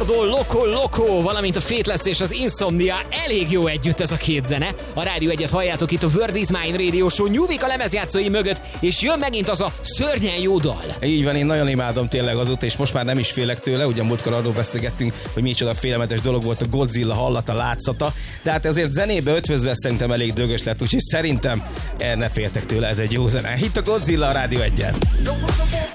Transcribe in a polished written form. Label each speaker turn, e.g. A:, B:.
A: Gordo Loco Loco, valamint a Fateless és az Insomnia, elég jó együtt ez a két zene. A Rádió 1-et halljátok itt a World is Mine Radio Show, nyúlik a lemezjátszói mögött, és jön megint az a szörnyen jó dal.
B: Így van, én nagyon imádom tényleg azóta, és most már nem is félek tőle, ugye múltkor arról beszélgettünk, hogy micsoda félelmetes dolog volt a Godzilla hallata, látszata, de hát azért zenébe ötvözve szerintem elég dögös lett, úgyhogy szerintem ne féltek tőle, ez egy jó zene. Itt a Godzilla a Rádió 1-en.